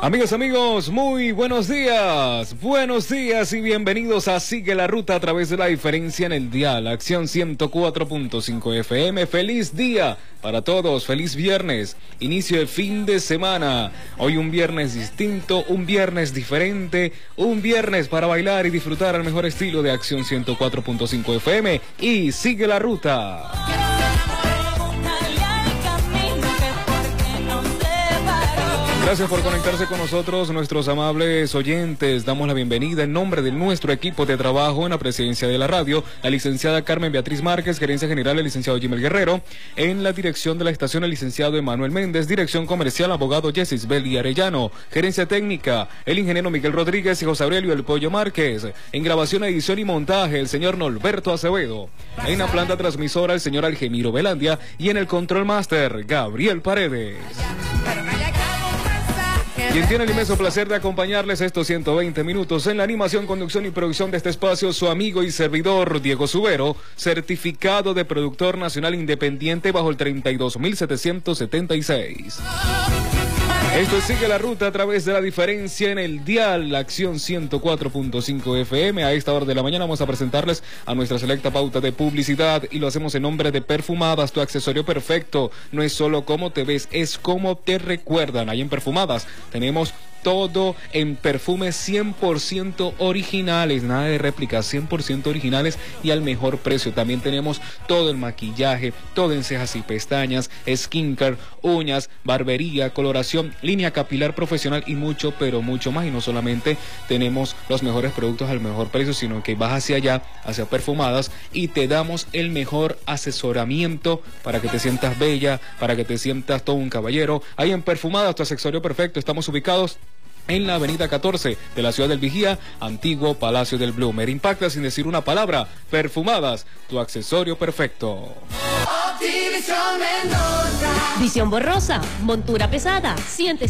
Amigos, muy buenos días y bienvenidos a Sigue la Ruta a través de La Diferencia en el Dial, Acción 104.5 FM. Feliz día para todos, feliz viernes, inicio de fin de semana. Hoy un viernes distinto, un viernes diferente, un viernes para bailar y disfrutar al mejor estilo de Acción 104.5 FM y Sigue la Ruta. Gracias por conectarse con nosotros, nuestros amables oyentes. Damos la bienvenida en nombre de nuestro equipo de trabajo en la presidencia de la radio, la licenciada Carmen Beatriz Márquez, gerencia general el licenciado Jimel Guerrero, en la dirección de la estación el licenciado Emanuel Méndez, dirección comercial abogado Yesis Belli Arellano, gerencia técnica el ingeniero Miguel Rodríguez y José Aurelio El Pollo Márquez, en grabación, edición y montaje el señor Norberto Acevedo, en la planta transmisora el señor Algemiro Velandia y en el control master Gabriel Paredes. Quien tiene el inmenso placer de acompañarles estos 120 minutos en la animación, conducción y producción de este espacio, su amigo y servidor Diego Subero, certificado de productor nacional independiente bajo el 32.776. Esto Sigue la Ruta a través de La Diferencia en el Dial, la Acción 104.5 FM. A esta hora de la mañana vamos a presentarles a nuestra selecta pauta de publicidad y lo hacemos en nombre de Perfumadas, tu accesorio perfecto. No es solo cómo te ves, es cómo te recuerdan. Ahí en Perfumadas tenemos todo en perfumes 100% originales, nada de réplicas, 100% originales y al mejor precio. También tenemos todo el maquillaje, todo en cejas y pestañas, skincare, uñas, barbería, coloración, línea capilar profesional y mucho, pero mucho más. Y no solamente tenemos los mejores productos al mejor precio, sino que vas hacia allá, hacia Perfumadas, y te damos el mejor asesoramiento para que te sientas bella, para que te sientas todo un caballero. Ahí en Perfumadas, tu accesorio perfecto. Estamos ubicados en la avenida 14 de la ciudad del Vigía, antiguo Palacio del Bloomer. Impacta sin decir una palabra. Perfumadas, tu accesorio perfecto. Visión borrosa, montura pesada, sientes